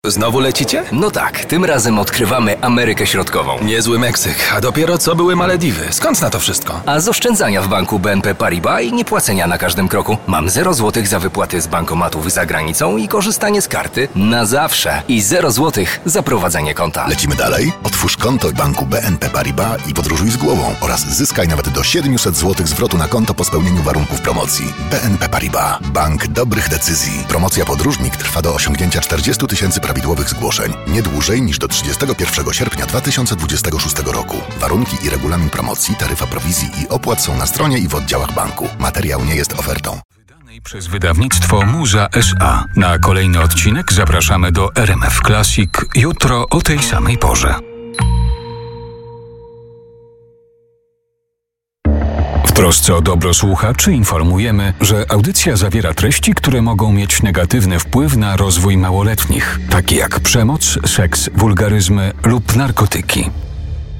Znowu lecicie? No tak, tym razem odkrywamy Amerykę Środkową. Niezły Meksyk, a dopiero co były Malediwy. Skąd na to wszystko? A z oszczędzania w banku BNP Paribas i niepłacenia na każdym kroku. Mam 0 zł za wypłaty z bankomatów za granicą i korzystanie z karty na zawsze. I 0 zł za prowadzenie konta. Lecimy dalej? Otwórz konto w banku BNP Paribas i podróżuj z głową oraz zyskaj nawet do 700 zł zwrotu na konto po spełnieniu warunków promocji. BNP Paribas. Bank dobrych decyzji. Promocja Podróżnik trwa do osiągnięcia 40 000 prawidłowych zgłoszeń. Nie dłużej niż do 31 sierpnia 2026 roku. Warunki i regulamin promocji, taryfa prowizji i opłat są na stronie i w oddziałach banku. Materiał nie jest ofertą. Wydanej przez wydawnictwo Muza S.A. Na kolejny odcinek zapraszamy do RMF Classic jutro o tej samej porze. W trosce o dobro słuchaczy informujemy, że audycja zawiera treści, które mogą mieć negatywny wpływ na rozwój małoletnich, takie jak przemoc, seks, wulgaryzmy lub narkotyki.